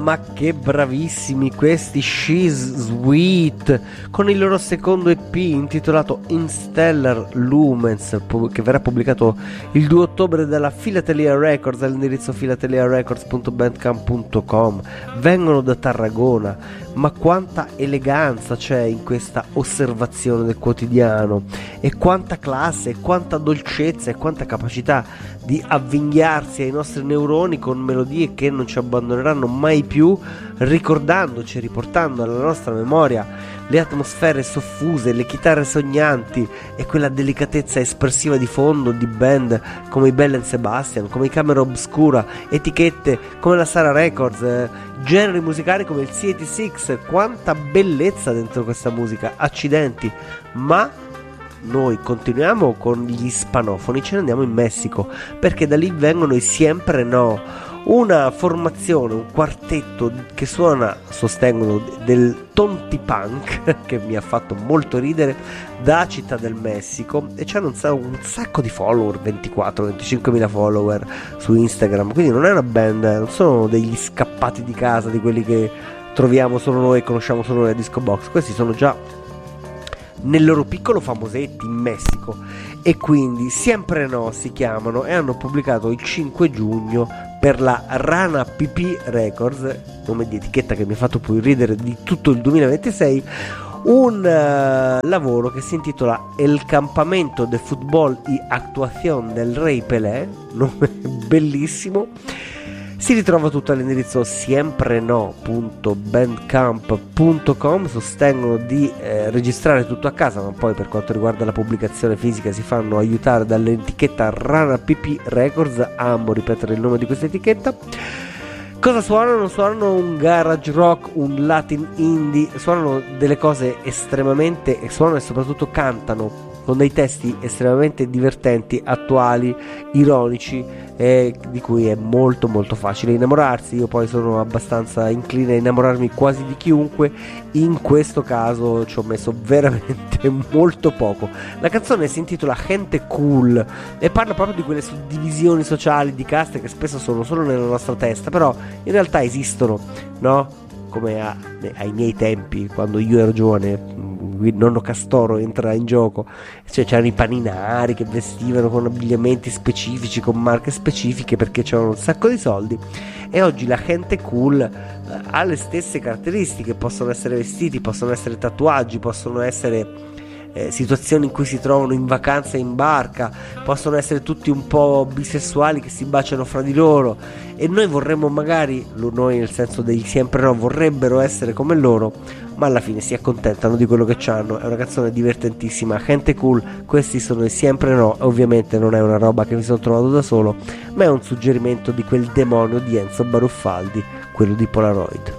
Ma che bravissimi questi She's Sweet con il loro secondo EP intitolato Interstellar Lumens, che verrà pubblicato il 2 ottobre dalla Philatelia Records all'indirizzo philateliarecords.bandcamp.com. Vengono da Tarragona, ma quanta eleganza c'è in questa osservazione del quotidiano, e quanta classe, e quanta dolcezza e quanta capacità di avvinghiarsi ai nostri neuroni con melodie che non ci abbandoneranno mai più, ricordandoci e riportando alla nostra memoria le atmosfere soffuse, le chitarre sognanti e quella delicatezza espressiva di fondo di band come i Bell Sebastian, come i Camera Obscura, etichette come la Sarah Records, generi musicali come il C86. Quanta bellezza dentro questa musica, accidenti. Ma noi continuiamo con gli ispanofoni, ce ne andiamo in Messico, perché da lì vengono i Siempre No, una formazione, un quartetto che suona, sostengono, del Tonti Punk, che mi ha fatto molto ridere, da Città del Messico, e c'hanno un sacco di follower, 24-25 mila follower su Instagram, quindi non è una band, non sono degli scappati di casa, di quelli che troviamo solo noi e conosciamo solo noi a Disco Box. Questi sono già nel loro piccolo famosetti in Messico, e quindi Siempre No si chiamano, e hanno pubblicato il 5 giugno per la Rana PP Records, nome di etichetta che mi ha fatto poi ridere di tutto il 2026, un lavoro che si intitola El Campamento de Fútbol y Actuación del Rey Pelé, nome bellissimo. Si ritrova tutto all'indirizzo siempreno.bandcamp.com. Sostengono di registrare tutto a casa, ma poi per quanto riguarda la pubblicazione fisica si fanno aiutare dall'etichetta Rana PP Records. Amo ripetere il nome di questa etichetta. Cosa suonano? Suonano un garage rock, un latin indie, suonano delle cose estremamente, e suonano e soprattutto cantano con dei testi estremamente divertenti, attuali, ironici, di cui è molto molto facile innamorarsi. Io poi sono abbastanza incline a innamorarmi quasi di chiunque, in questo caso ci ho messo veramente molto poco. La canzone si intitola Gente Cool e parla proprio di quelle suddivisioni sociali di caste che spesso sono solo nella nostra testa, però in realtà esistono, no? Come ai miei tempi, quando io ero giovane, il nonno Castoro entra in gioco, cioè c'erano i paninari che vestivano con abbigliamenti specifici, con marche specifiche, perché c'erano un sacco di soldi. E oggi la gente cool ha le stesse caratteristiche, possono essere vestiti, possono essere tatuaggi, possono essere situazioni in cui si trovano in vacanza in barca, possono essere tutti un po' bisessuali che si baciano fra di loro, e noi vorremmo magari, noi nel senso dei Siempre No, vorrebbero essere come loro, ma alla fine si accontentano di quello che c'hanno. È una canzone divertentissima, Gente Cool, questi sono i Siempre No. Ovviamente non è una roba che mi sono trovato da solo, ma è un suggerimento di quel demonio di Enzo Baruffaldi, quello di Polaroid.